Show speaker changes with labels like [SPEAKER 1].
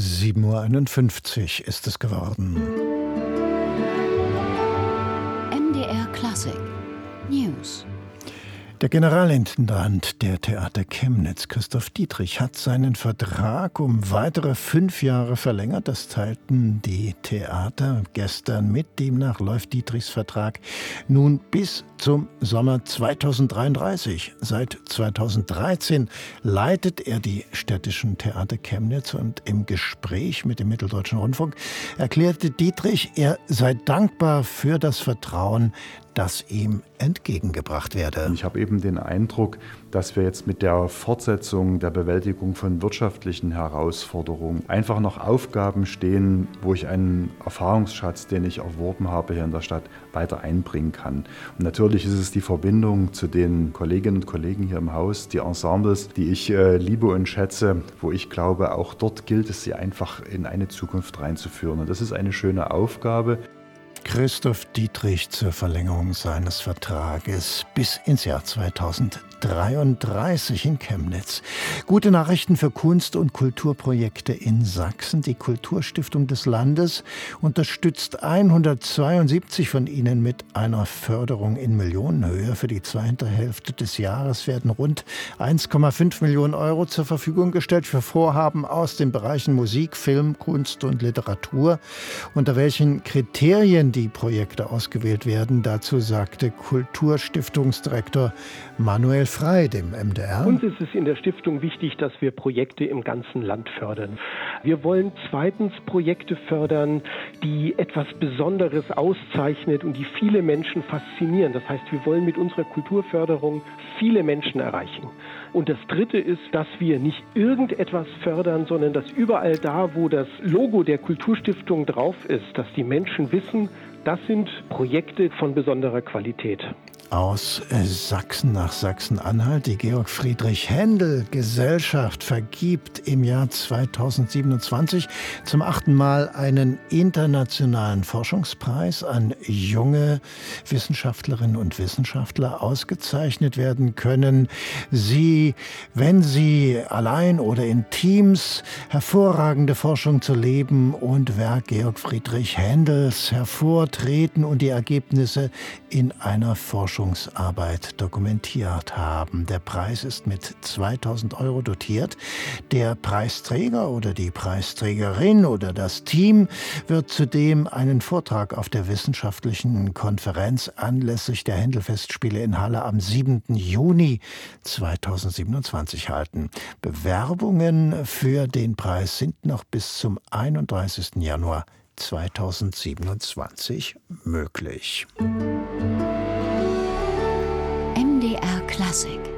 [SPEAKER 1] 7:51 Uhr ist es geworden.
[SPEAKER 2] MDR Klassik News.
[SPEAKER 1] Der Generalintendant der Theater Chemnitz, Christoph Dietrich, hat seinen Vertrag um weitere 5 Jahre verlängert. Das teilten die Theater gestern mit. Demnach läuft Dietrichs Vertrag nun bis zum Sommer 2033. Seit 2013 leitet er die städtischen Theater Chemnitz und im Gespräch mit dem Mitteldeutschen Rundfunk erklärte Dietrich, er sei dankbar für das Vertrauen, das ihm entgegengebracht werde.
[SPEAKER 3] Ich habe eben den Eindruck, dass wir jetzt mit der Fortsetzung der Bewältigung von wirtschaftlichen Herausforderungen einfach noch Aufgaben stehen, wo ich einen Erfahrungsschatz, den ich erworben habe hier in der Stadt, weiter einbringen kann. Und natürlich ist es die Verbindung zu den Kolleginnen und Kollegen hier im Haus, die Ensembles, die ich liebe und schätze, wo ich glaube, auch dort gilt es, sie einfach in eine Zukunft reinzuführen. Und das ist eine schöne Aufgabe.
[SPEAKER 1] Christoph Dietrich zur Verlängerung seines Vertrages bis ins Jahr 2033 in Chemnitz. Gute Nachrichten für Kunst- und Kulturprojekte in Sachsen. Die Kulturstiftung des Landes unterstützt 172 von ihnen mit einer Förderung in Millionenhöhe. Für die zweite Hälfte des Jahres werden rund 1,5 Millionen Euro zur Verfügung gestellt für Vorhaben aus den Bereichen Musik, Film, Kunst und Literatur. Unter welchen Kriterien die Projekte ausgewählt werden, dazu sagte Kulturstiftungsdirektor Manuel Frey dem MDR.
[SPEAKER 4] Uns ist es in der Stiftung wichtig, dass wir Projekte im ganzen Land fördern. Wir wollen zweitens Projekte fördern, die etwas Besonderes auszeichnet und die viele Menschen faszinieren. Das heißt, wir wollen mit unserer Kulturförderung viele Menschen erreichen. Und das Dritte ist, dass wir nicht irgendetwas fördern, sondern dass überall da, wo das Logo der Kulturstiftung drauf ist, dass die Menschen wissen, das sind Projekte von besonderer Qualität.
[SPEAKER 1] Aus Sachsen nach Sachsen-Anhalt. Die Georg-Friedrich-Händel-Gesellschaft vergibt im Jahr 2027 zum 8. Mal einen internationalen Forschungspreis an junge Wissenschaftlerinnen und Wissenschaftler. Ausgezeichnet werden können sie, wenn sie allein oder in Teams hervorragende Forschung zu Leben und Werk Georg Friedrich Händels hervortreten und die Ergebnisse in einer Forschungsarbeit dokumentiert haben. Der Preis ist mit 2.000 Euro dotiert. Der Preisträger oder die Preisträgerin oder das Team wird zudem einen Vortrag auf der wissenschaftlichen Konferenz anlässlich der Händel-Festspiele in Halle am 7. Juni 2027 halten. Bewerbungen für den Preis sind noch bis zum 31. Januar 2027 möglich.
[SPEAKER 2] MDR Klassik